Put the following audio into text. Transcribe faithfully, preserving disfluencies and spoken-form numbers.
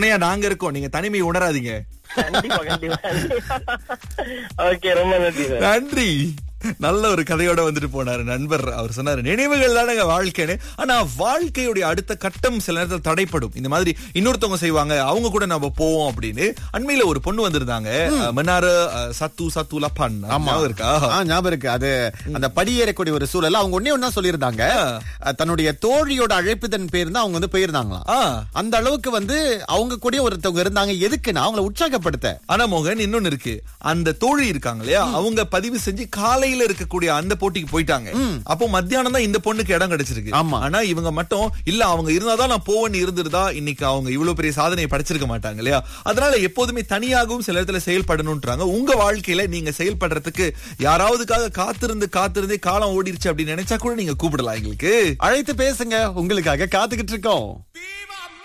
துணையா நாங்க இருக்கோம், நீங்க தனிமை உணராதீங்க. கண்டிப்பா கண்டிப்பா. ஓகே, ரொம்ப நன்றி சார். நன்றி. நல்ல ஒரு கதையோட வந்துட்டு போனாரு நண்பர். அவர் சொன்னாரு நினைவுகள் தானங்க வாழ்க்கைன்னு. ஆனா வாழ்க்கையுடைய அடுத்த கட்டம் சில நேரத்தில் தடைப்படும். இந்த மாதிரி இன்னொருத்தவங்க செய்வாங்க, அவங்க கூட நம்ம போவோம் அப்படின்னு. அண்மையில ஒரு பொண்ணு வந்திருந்தாங்க, மன்னார சத்து சத்து லப்பான். இருக்கா? ஞாபகம் இருக்கு. அது அந்த படியேறக்கூடிய ஒரு சூழல். அவங்க ஒன்னே ஒன்னா சொல்லியிருந்தாங்க, தன்னுடைய தோழியோட அழைப்புதன் பேர் தான் அவங்க வந்து போயிருந்தாங்களாம். அந்த அளவுக்கு வந்து அவங்க கூட ஒருத்தவங்க இருந்தாங்க. எதுக்குன்னா அவங்கள உற்சாகப்படுத்த. ஆனா மோகன், இன்னொன்னு இருக்கு. அந்த தோழி இருக்காங்க இல்லையா, அவங்க பதிவு செஞ்சு காலையில இருக்கக்கூடிய அந்த போட்டிக்கு போயிட்டாங்க. அப்போ மத்தியானம் தான் இந்த பொண்ணுக்கு இடம் கிடைச்சிருக்கு. ஆனா இவங்க மட்டும் இல்ல, அவங்க இருந்தாதான் நான் போவேன்னு இருந்திருந்தா இன்னைக்கு அவங்க இவ்வளவு பெரிய சாதனையை படைச்சிருக்க மாட்டாங்க இல்லையா. அதனால எப்போதுமே தனியாகவும் சில இடத்துல செயல்படணும்ன்றாங்க. உங்க வாழ்க்கையில நீங்க செயல்படுறதுக்கு யாராவதுக்காக காத்திருந்து காத்திருந்தே காலம் ஓடிருச்சு அப்படின்னு நினைச்சா கூட நீங்க கூப்பிடலாம். எங்களுக்கு அழைத்து பேசுங்க, உங்களுக்காக காத்துக்கிட்டு இருக்கோம்.